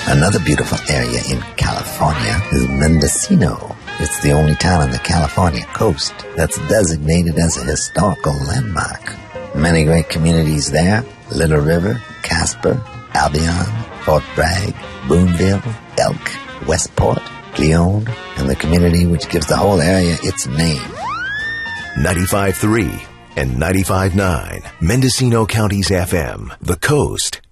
Another beautiful area in California is Mendocino. It's the only town on the California coast that's designated as a historical landmark. Many great communities there: Little River, Casper, Albion, Fort Bragg, Boonville, Elk, Westport, Leone, and the community which gives the whole area its name. 95.3 and 95.9, Mendocino County's FM, The Coast.